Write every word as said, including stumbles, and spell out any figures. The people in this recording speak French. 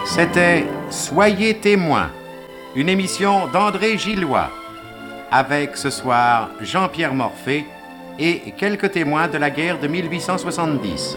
C'était Soyez témoins, une émission d'André Gillois, avec ce soir Jean-Pierre Morphée et quelques témoins de la guerre de mille huit cent soixante-dix.